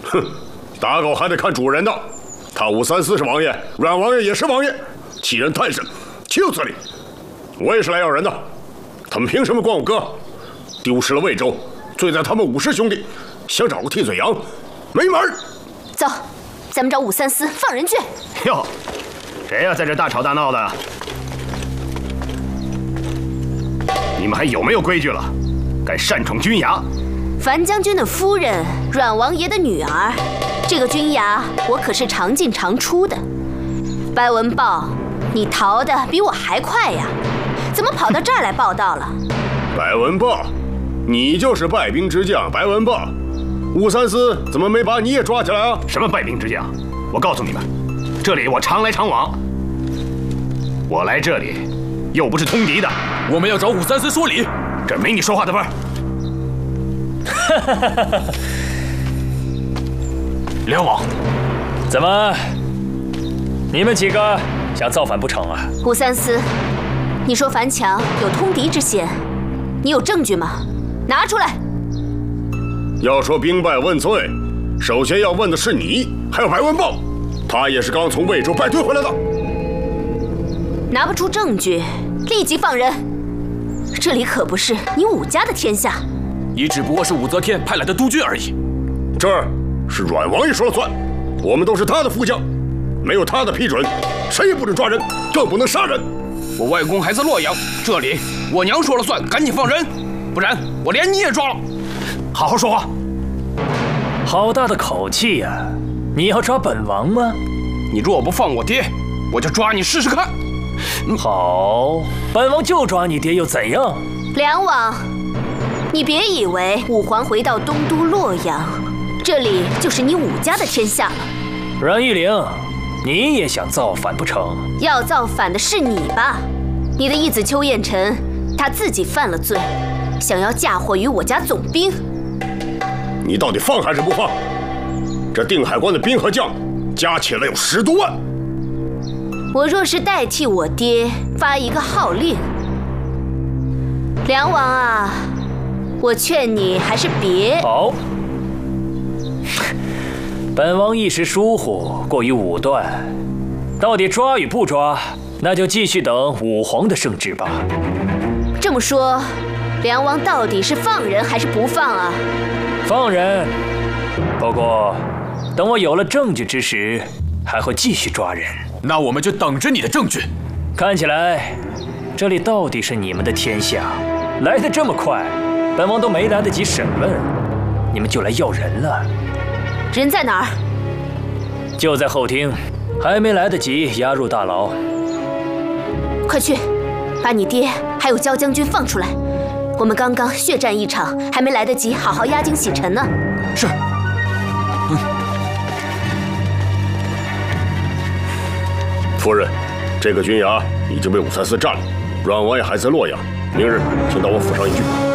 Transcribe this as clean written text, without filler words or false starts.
哼，打狗还得看主人的。他武三思是王爷，阮王爷也是王爷，欺人太甚，岂有此理！我也是来要人的，他们凭什么管我哥？丢失了魏州，罪在他们武氏兄弟，想找个替罪羊，没门儿！ 走，咱们找武三思放人去。 哟，谁呀，在这大吵大闹的？你们还有没有规矩了？敢擅闯军衙！ 樊将军的夫人，阮王爷的女儿，这个军衙我可是常进常出的。白文豹，你逃得比我还快呀，怎么跑到这儿来报道了？ 白文豹，你就是败兵之将白文豹，武三思怎么没把你也抓起来啊？ 什么败兵之将？我告诉你们，这里我常来常往，我来这里又不是通敌的。 我们要找武三思说理， 这没你说话的份儿。梁王， 怎么，你们几个想造反不成啊？ 武三思，你说樊强有通敌之嫌，你有证据吗？拿出来！ 要说兵败问罪，首先要问的是你，还有白文豹，他也是刚从魏州败退回来的。 拿不出证据，立即放人！这里可不是你武家的天下。 你只不过是武则天派来的督军而已。 这儿是阮王爷说了算，我们都是他的副将，没有他的批准，谁也不准抓人，更不能杀人。 我外公还在洛阳，这里我娘说了算，赶紧放人，不然我连你也抓了。 好好说话。 好大的口气呀！你要抓本王吗？ 你若不放我爹，我就抓你试试看。 好，本王就抓你爹又怎样？ 梁王，你别以为武皇回到东都洛阳，这里就是你武家的天下了。 阮玉玲，你也想造反不成？ 要造反的是你吧？你的义子邱彦辰，他自己犯了罪，想要嫁祸于我家总兵。 你到底放还是不放？这定海关的兵和将加起来有10多万。 我若是代替我爹发一个号令，梁王啊，我劝你还是别。 好，本王一时疏忽，过于武断，到底抓与不抓，那就继续等武皇的圣旨吧。 这么说，梁王到底是放人还是不放啊？ 放人，不过等我有了证据之时，还会继续抓人。 那我们就等着你的证据。 看起来，这里到底是你们的天下，来得这么快，本王都没来得及审问，你们就来要人了。 人在哪儿？ 就在后厅，还没来得及押入大牢。 快去，把你爹还有焦将军放出来。我们刚刚血战一场，还没来得及好好压惊洗尘呢。 是。 夫人，这个军衙已经被武三思占了，阮王爷还在洛阳，明日请到我府上一聚。